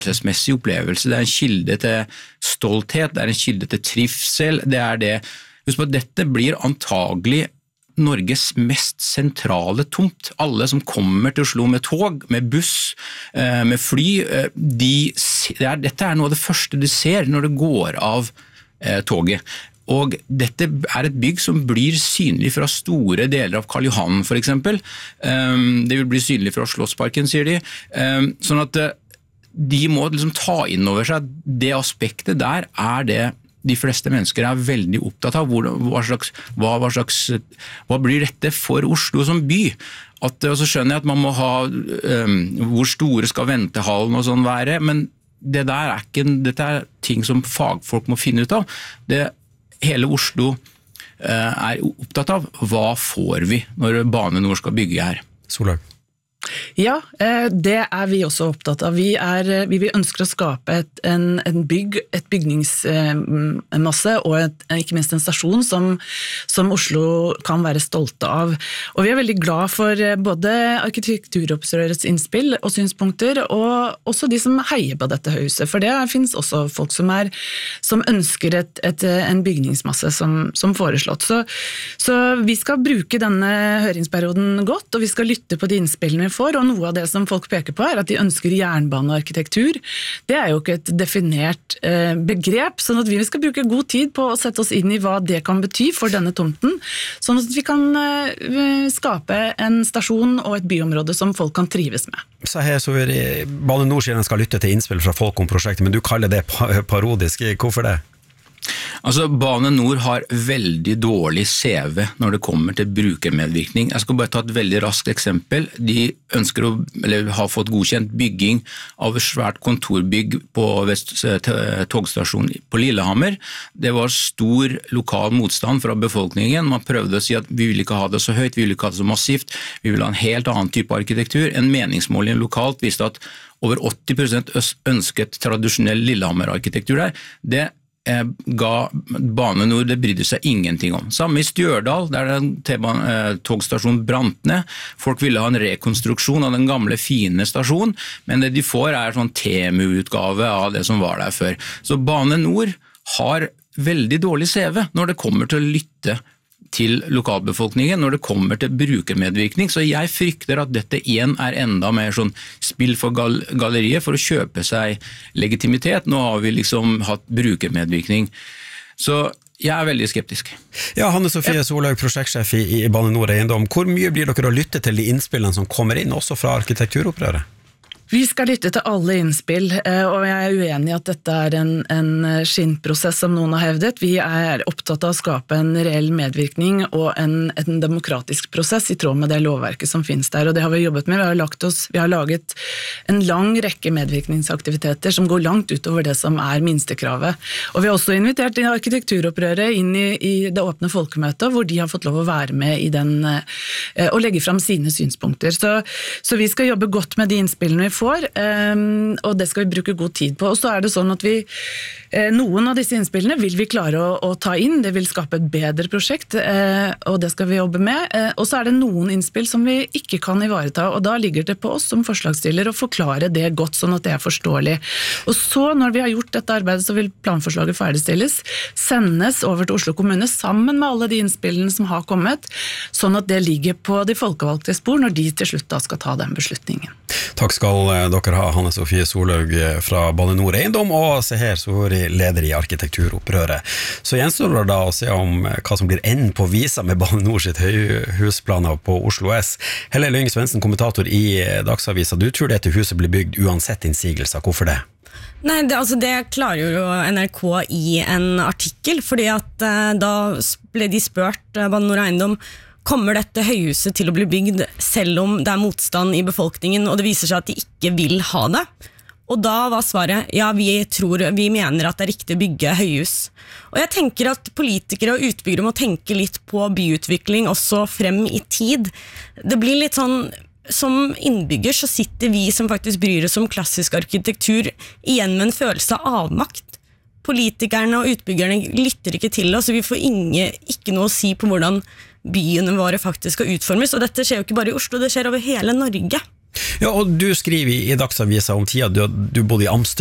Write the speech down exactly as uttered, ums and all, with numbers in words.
følelsesmessig opplevelse, det er en kilde til stolthet, det er en kilde til trivsel, det er det. Husk på at dette blir antagelig Norges mest sentrale tomt. Alle som kommer til Oslo med tog, med buss, med fly, de, det er, dette er noe av det første du ser når det går av eh, toget. Og dette er et bygg som blir synlig fra store deler av Karl Johan, for eksempel. Det vil bli synlig fra Slottsparken, sier de. Sånn at de må liksom ta inn over seg at det aspektet der er det de fleste mennesker er veldig opptatt av. Hva, slags, hva, hva, slags, hva blir dette for Oslo som by? At, og så skjønner jeg at man må ha um, hvor store skal ventehallen og sånn være, men det der er ikke, dette er ting som fagfolk må finne ut av. Det hele Oslo er opptatt av, hva får vi når Bane Nor skal bygge her? Solhaug. Ja, det er vi også opptatt av. Vi, er, vi ønsker å skape et, en, en bygg, et bygningsmasse og et, ikke minst en stasjon som, som Oslo kan være stolte av. Og vi er veldig glad for både arkitekturopprørets innspill og synspunkter, og også de som heier på dette huset. For det finnes også folk som, er, som ønsker et, et, en bygningsmasse som, som foreslått. Så, så vi skal bruke denne høringsperioden godt, og vi skal lytte på de innspillene for, og noe av det som folk peker på er at de ønsker jernbanearkitektur. Det er jo ikke et definert eh, begrep, sånn at vi skal bruke god tid på å sette oss inn i hva det kan bety for denne tomten, sånn at vi kan eh, skape en stasjon og et byområde som folk kan trives med. Så her så er det, Bane Nor sier den skal lytte til innspill fra folk om prosjektet, men du kaller det parodisk. Hvorfor det? Altså, Bane Nor har veldig dårlig C V når det kommer til brukermedvirkning. Jeg skal bare ta et veldig raskt eksempel. De ønsker å, eller har fått godkjent bygging av et svært kontorbygg på Vest togstasjon på Lillehammer. Det var stor lokal motstand fra befolkningen. Man prøvde å si at vi vil ikke ha det så høyt, vi vil ikke ha det så massivt, vi vil ha en helt annen type arkitektur. En meningsmåling lokalt viste at over åtti prosent ønsket tradisjonell Lillehammer-arkitektur der. Det ga Bane Nor, det brydde seg ingenting om. Samme i Stjørdal, der den togstasjonen brant ned. Folk ville ha en rekonstruksjon av den gamle fine stasjonen, men det de får er sånn Temu-utgave av det som var der før. Så Bane Nor har veldig dårlig C V når det kommer til å lytte til lokalbefolkningen, når det kommer til brukermedvirkning, så jeg frykter at dette igjen er enda mer sånn spill for gal- galleriet for å kjøpe seg legitimitet. Nå har vi liksom hatt brukermedvirkning. Så jeg er veldig skeptisk. Ja, Hanne Sofie Solhaug, prosjektsjef i, i Bane Nor Eiendom. Hvor mye blir dere å lytte til de innspillene som kommer inn, også fra arkitekturopprøret? Vi skal lytte til alle innspill, og jeg er uenig i at dette er en, en skinnprosess som noen har hevdet. Vi er opptatt av å skape en reell medvirkning og en, en demokratisk prosess i tråd med det lovverket som finnes der, og det har vi jobbet med. Vi har, lagt oss, vi har laget en lang rekke medvirkningsaktiviteter som går langt utover det som er minstekravet. Og vi har også invitert arkitekturopprøret inn i, i det åpne folkemøtet, hvor de har fått lov å være med i den, og legge fram sine synspunkter. Så, så vi skal jobbe godt med de innspillene vi får, får, og det skal vi bruke god tid på. Og så er det sånn at vi, noen av disse innspillene vil vi klare å, å ta inn, det vil skape et bedre prosjekt, og det skal vi jobbe med. Og så er det noen innspill som vi ikke kan ivareta, og da ligger det på oss som forslagsstiller å forklare det godt, sånn at det er forståelig. Og så, når vi har gjort dette arbeidet, så vil planforslaget ferdigstilles, sendes over til Oslo kommune sammen med alle de innspillene som har kommet, sånn at det ligger på de folkevalgte spor når de til slutt da skal ta den beslutningen. Takk skal dere ha, Hanne Sofie Solhaug fra Bane Nor Eiendom, og se her, så er de leder i arkitekturopprøret. Så gjenstår det da å se om hva som blir enden på visa med Bane Nor sitt høyhusplaner på Oslo S. Helle Lyng Svendsen, kommentator i Dagsavisa, du tror dette huset blir bygd uansett innsigelser, hvorfor det? Nei, det, altså det klarer jo N R K i en artikkel, fordi at eh, da ble de spurt, eh, Bane Nor Eiendom, kommer dette høyhuset til å bli bygd selv om det er motstand i befolkningen, og det viser seg at de ikke vil ha det. Og da var svaret, ja, vi tror, vi mener at det er riktig å bygge høyhus. Og jeg tenker at politikere og utbyggere må tenke litt på byutvikling også frem i tid. Det blir litt sånn, som innbygger så sitter vi som faktisk bryr oss om klassisk arkitektur igjen med en følelse av avmakt. Politikerne og utbyggerne lytter ikke til oss, og vi får inge, ikke noe å si på hvordan byene våre faktisk skal utformes, og dette skjer jo ikke bare i Oslo, det skjer over hele Norge. Ja, og du skriver i Dagsavisen om tida du, du bodde i Amsterdam